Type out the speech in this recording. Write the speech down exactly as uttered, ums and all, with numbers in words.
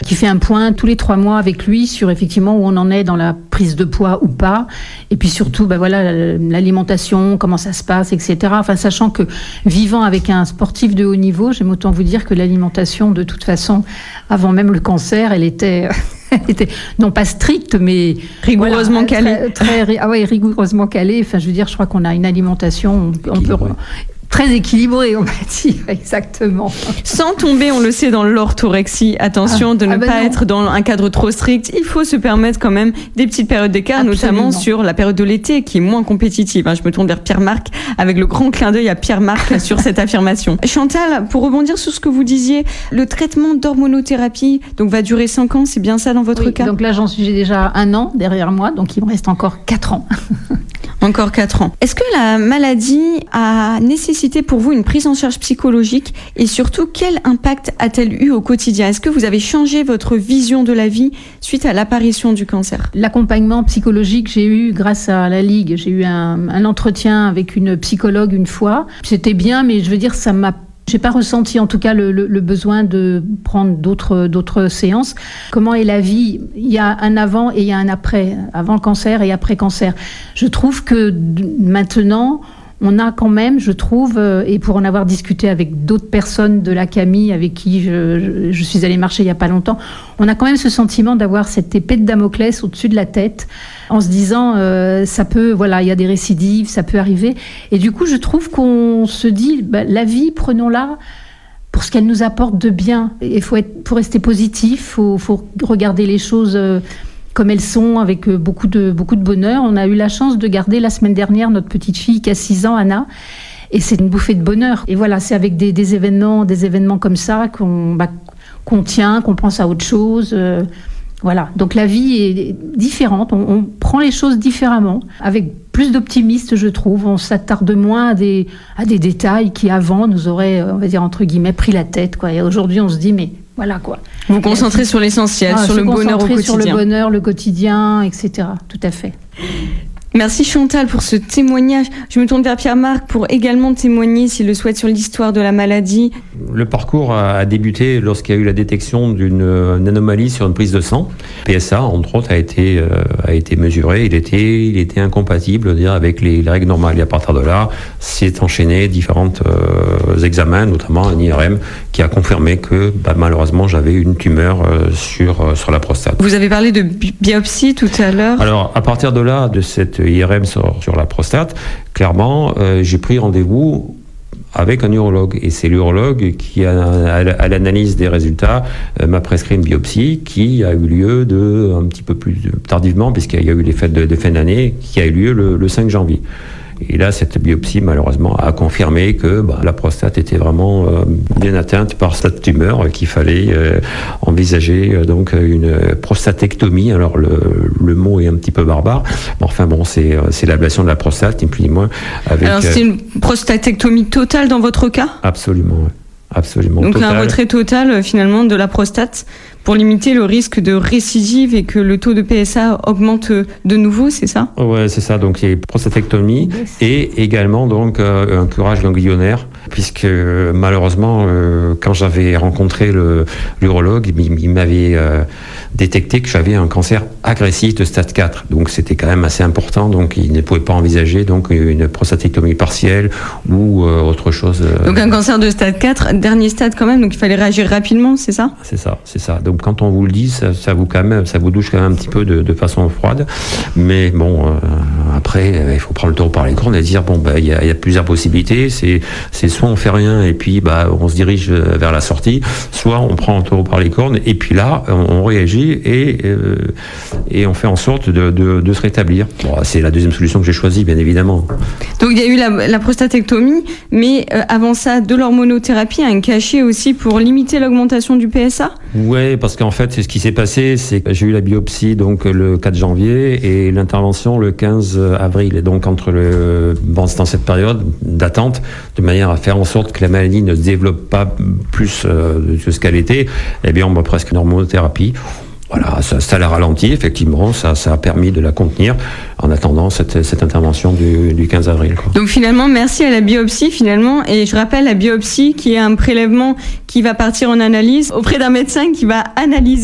qui fait un point tous les trois mois avec lui sur effectivement où on en est dans la prise de poids ou pas. Et puis surtout, ben voilà, l'alimentation, comment ça se passe, et cetera. Enfin, sachant que vivant avec un sportif de haut niveau, j'aime autant vous dire que l'alimentation, de toute façon, avant même le cancer, elle était... était non pas stricte, mais rigoureusement voilà, calée. Très, très, ah ouais, rigoureusement calée. Enfin, je veux dire, je crois qu'on a une alimentation, on, on peut très équilibrée, on va dire, exactement. Sans tomber, on le sait, dans l'orthorexie. Attention ah, de ne ah ben pas non. être dans un cadre trop strict. Il faut se permettre quand même des petites périodes d'écart, Absolument. notamment sur la période de l'été, qui est moins compétitive. Je me tourne vers Pierre-Marc, avec le grand clin d'œil à Pierre-Marc sur cette affirmation. Chantal, pour rebondir sur ce que vous disiez, le traitement d'hormonothérapie donc, va durer cinq ans, c'est bien ça dans votre oui, cas ? Donc là, j'en suis, j'ai déjà un an derrière moi, donc il me reste encore quatre ans. Encore quatre ans. Est-ce que la maladie a nécessité pour vous une prise en charge psychologique et surtout, quel impact a-t-elle eu au quotidien ? Est-ce que vous avez changé votre vision de la vie suite à l'apparition du cancer ? L'accompagnement psychologique, j'ai eu grâce à la Ligue, j'ai eu un, un entretien avec une psychologue une fois. C'était bien, mais je veux dire, ça m'a J'ai pas ressenti en tout cas le, le, le besoin de prendre d'autres, d'autres séances. Comment est la vie ? Il y a un avant et il y a un après. Avant le cancer et après cancer. Je trouve que maintenant, on a quand même, je trouve, et pour en avoir discuté avec d'autres personnes de la Camille avec qui je, je, je suis allée marcher il y a pas longtemps, on a quand même ce sentiment d'avoir cette épée de Damoclès au-dessus de la tête, en se disant, euh, ça peut, voilà, il y a des récidives, ça peut arriver. Et du coup, je trouve qu'on se dit, bah, la vie, prenons-la pour ce qu'elle nous apporte de bien. Il faut être, faut rester positif, faut, faut regarder les choses euh, comme elles sont, avec beaucoup de, beaucoup de bonheur. On a eu la chance de garder la semaine dernière notre petite fille qui a six ans, Anna, et c'est une bouffée de bonheur. Et voilà, c'est avec des, des événements, des événements comme ça qu'on, bah, qu'on tient, qu'on pense à autre chose. Euh, voilà, donc la vie est différente, on, on prend les choses différemment, avec plus d'optimisme, je trouve. On s'attarde moins à des, à des détails qui, avant, nous auraient, on va dire, entre guillemets, pris la tête, quoi. Et aujourd'hui, on se dit, mais voilà, quoi. Vous vous concentrez sur l'essentiel, ah, sur le bonheur au quotidien. Sur le bonheur, le quotidien, et cetera. Tout à fait. Merci Chantal pour ce témoignage. Je me tourne vers Pierre-Marc pour également témoigner, s'il le souhaite, sur l'histoire de la maladie. Le parcours a débuté lorsqu'il y a eu la détection d'une anomalie sur une prise de sang. P S A, entre autres, a été, euh, a été mesuré. Il était, il était incompatible dire, avec les, les règles normales. Et à partir de là, s'est enchaîné différents euh, examens, notamment un I R M, qui a confirmé que bah, malheureusement, j'avais une tumeur euh, sur, euh, sur la prostate. Vous avez parlé de bi- biopsie tout à l'heure. Alors, à partir de là, de cette I R M sur, sur la prostate, clairement, euh, j'ai pris rendez-vous avec un urologue. Et c'est l'urologue qui, à, à, à l'analyse des résultats, euh, m'a prescrit une biopsie qui a eu lieu de, un petit peu plus tardivement, puisqu'il y a eu les fêtes de, de fin d'année, qui a eu lieu le, le cinq janvier. Et là, cette biopsie, malheureusement, a confirmé que bah, la prostate était vraiment euh, bien atteinte par cette tumeur, euh, qu'il fallait euh, envisager euh, donc une prostatectomie. Alors, le, le mot est un petit peu barbare, mais enfin bon, c'est, c'est l'ablation de la prostate, ni plus ni moins. Avec, Alors, c'est une prostatectomie totale dans votre cas ? Absolument, oui. Absolument. Donc, total. Un retrait total, finalement, de la prostate pour limiter le risque de récidive et que le taux de P S A augmente de nouveau, c'est ça ? Ouais, c'est ça. Donc, il y a prostatectomie et également donc euh, un curage ganglionnaire, puisque euh, malheureusement, euh, quand j'avais rencontré le, l'urologue, il, il m'avait euh, détecté que j'avais un cancer agressif de stade quatre. Donc, c'était quand même assez important. Donc, il ne pouvait pas envisager donc une prostatectomie partielle ou euh, autre chose. Euh, donc, un cancer de stade quatre, dernier stade quand même. Donc, il fallait réagir rapidement, c'est ça ? C'est ça, c'est ça. Donc, quand on vous le dit, ça, ça vous quand même, ça vous douche quand même un petit peu de, de façon froide. Mais bon, euh, après, euh, il faut prendre le taureau par les cornes et dire bon, bah, il y a, y a plusieurs possibilités. C'est, c'est soit on fait rien et puis bah, on se dirige vers la sortie, soit on prend le taureau par les cornes et puis là, on, on réagit et euh, et on fait en sorte de, de, de se rétablir. Bon, c'est la deuxième solution que j'ai choisie, bien évidemment. Donc, il y a eu la, la prostatectomie, mais euh, avant ça, de l'hormonothérapie, un cachet aussi pour limiter l'augmentation du P S A ? Ouais, parce qu'en fait, ce qui s'est passé, c'est que j'ai eu la biopsie donc le quatre janvier et l'intervention le quinze avril. Et donc, entre le, bon, c'est dans cette période d'attente, de manière à faire en sorte que la maladie ne se développe pas plus euh, de ce qu'elle était, eh bien, on m'a presque une hormonothérapie. Voilà, ça, ça l'a ralenti, effectivement, ça, ça a permis de la contenir en attendant cette, cette intervention du, du quinze avril. Quoi. Donc finalement, merci à la biopsie, finalement, et je rappelle la biopsie qui est un prélèvement qui va partir en analyse auprès d'un médecin qui va analyser